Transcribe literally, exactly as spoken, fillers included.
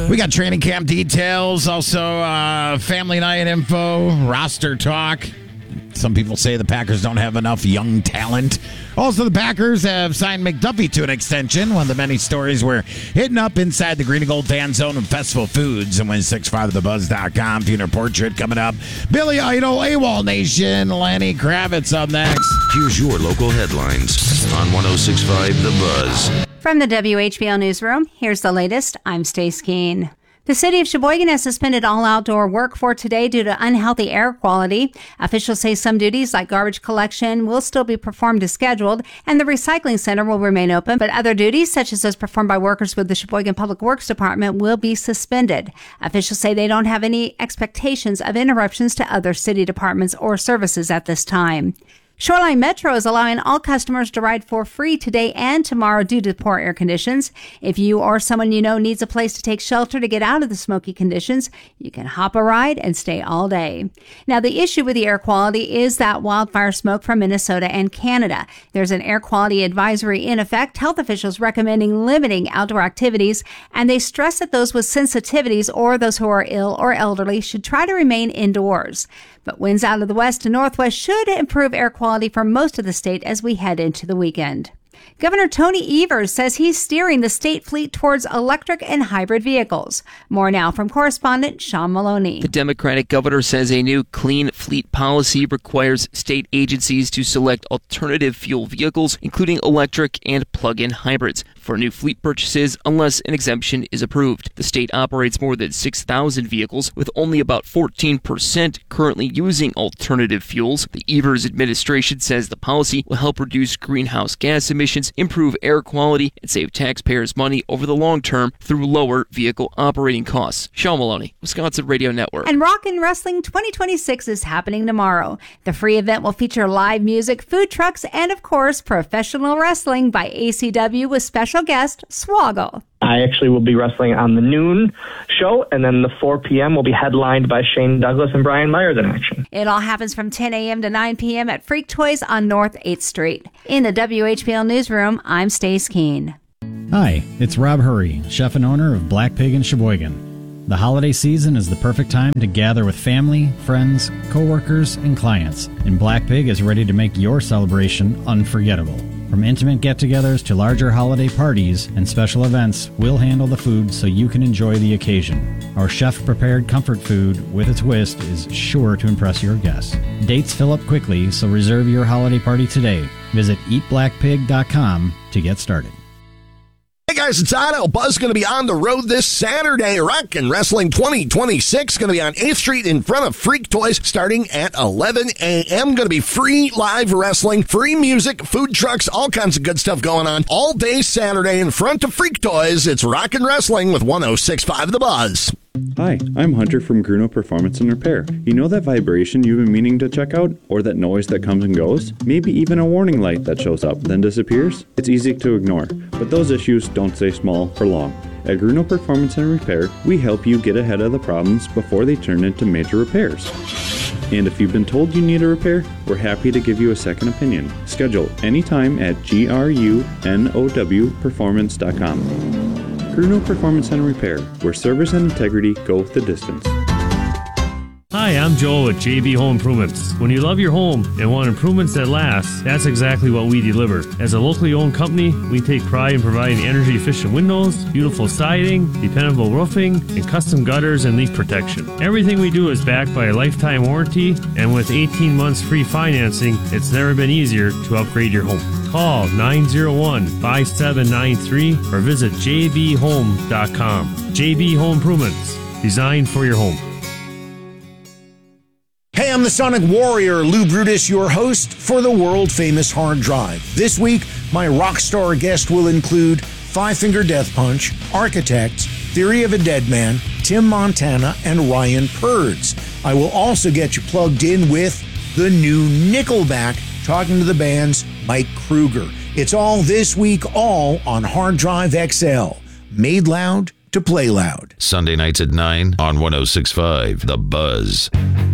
We got training camp details, also uh, family night info, roster talk. Some people say the Packers don't have enough young talent. Also, the Packers have signed McDuffie to an extension. One of the many stories we're hitting up inside the Green and Gold Fan Zone of Festival Foods and one sixty-five the buzz dot com. Funeral Portrait coming up. Billy Idol, AWOL Nation, Lenny Kravitz up next. Here's your local headlines on one oh six point five The Buzz. From the W H B L Newsroom, here's the latest. I'm Stace Keene. The city of Sheboygan has suspended all outdoor work for today due to unhealthy air quality. Officials say some duties like garbage collection will still be performed as scheduled, and the recycling center will remain open, but other duties, such as those performed by workers with the Sheboygan Public Works Department, will be suspended. Officials say they don't have any expectations of interruptions to other city departments or services at this time. Shoreline Metro is allowing all customers to ride for free today and tomorrow due to poor air conditions. If you or someone you know needs a place to take shelter to get out of the smoky conditions, you can hop a ride and stay all day. Now, the issue with the air quality is that wildfire smoke from Minnesota and Canada. There's an air quality advisory in effect, health officials recommending limiting outdoor activities, and they stress that those with sensitivities or those who are ill or elderly should try to remain indoors. But winds out of the west to northwest should improve air quality for most of the state as we head into the weekend. Governor Tony Evers says he's steering the state fleet towards electric and hybrid vehicles. More now from correspondent Sean Maloney. The Democratic governor says a new clean fleet policy requires state agencies to select alternative fuel vehicles, including electric and plug-in hybrids, for new fleet purchases unless an exemption is approved. The state operates more than six thousand vehicles, with only about fourteen percent currently using alternative fuels. The Evers administration says the policy will help reduce greenhouse gas emissions, improve air quality, and save taxpayers money over the long term through lower vehicle operating costs. Sean Maloney, Wisconsin Radio Network. And Rock and Wrestling twenty twenty-six is happening tomorrow. The free event will feature live music, food trucks, and of course, professional wrestling by A C W with special guest Swoggle. I actually will be wrestling on the noon show, and then the four p.m. will be headlined by Shane Douglas and Brian Myers in action. It all happens from ten a.m. to nine p.m. at Freak Toys on North eighth Street. In the W H B L Newsroom, I'm Stace Keene. Hi, it's Rob Hurry, chef and owner of Black Pig in Sheboygan. The holiday season is the perfect time to gather with family, friends, coworkers, and clients, and Black Pig is ready to make your celebration unforgettable. From intimate get-togethers to larger holiday parties and special events, we'll handle the food so you can enjoy the occasion. Our chef-prepared comfort food with a twist is sure to impress your guests. Dates fill up quickly, so reserve your holiday party today. Visit eat black pig dot com to get started. Hey guys, it's Otto. Buzz going to be on the road this Saturday. Rock and Wrestling twenty twenty-six going to be on eighth Street in front of Freak Toys starting at eleven a.m. Going to be free live wrestling, free music, food trucks, all kinds of good stuff going on all day Saturday in front of Freak Toys. It's Rock and Wrestling with one oh six point five The Buzz. Hi, I'm Hunter from Gruno Performance and Repair. You know that vibration you've been meaning to check out? Or that noise that comes and goes? Maybe even a warning light that shows up, then disappears? It's easy to ignore, but those issues don't stay small for long. At Gruno Performance and Repair, we help you get ahead of the problems before they turn into major repairs. And if you've been told you need a repair, we're happy to give you a second opinion. Schedule anytime at G R U N O W performance dot com. Gruno Performance and Repair, where service and integrity go the distance. Hi, I'm Joel at J B Home Improvements. When you love your home and want improvements that last, that's exactly what we deliver. As a locally owned company, we take pride in providing energy-efficient windows, beautiful siding, dependable roofing, and custom gutters and leak protection. Everything we do is backed by a lifetime warranty, and with eighteen months free financing, it's never been easier to upgrade your home. Call nine oh one, five seven nine three or visit j b home dot com. J B Home Improvements, designed for your home. Hey, I'm the Sonic Warrior, Lou Brutus, your host for the world-famous Hard Drive. This week, my rock star guest will include Five Finger Death Punch, Architects, Theory of a Dead Man, Tim Montana, and Ryan Purds. I will also get you plugged in with the new Nickelback, talking to the band's Mike Kruger. It's all this week, all on Hard Drive X L. Made loud to play loud. Sunday nights at nine on one oh six point five The Buzz.